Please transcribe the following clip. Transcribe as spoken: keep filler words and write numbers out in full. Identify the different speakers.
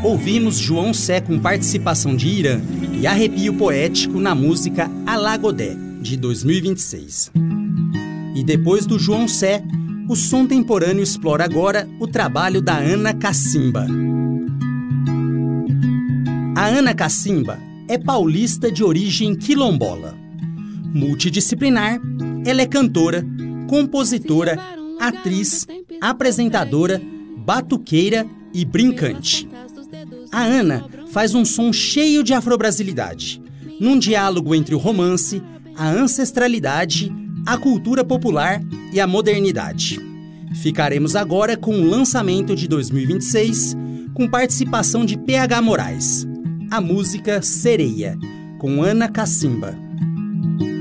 Speaker 1: Ouvimos João Sé com participação de Irã e Arrepio Poético na música Alagodé, de dois mil e vinte e seis. E depois do João Sé, o Som Temporâneo explora agora o trabalho da Ana Cacimba. A Ana Cacimba é paulista de origem quilombola. Multidisciplinar, ela é cantora, compositora, atriz, apresentadora, batuqueira e brincante. A Ana faz um som cheio de afrobrasilidade, num diálogo entre o romance, a ancestralidade, a cultura popular e a modernidade. Ficaremos agora com o lançamento de dois mil e vinte e seis, com participação de P H Moraes, a música Sereia, com Ana Cacimba.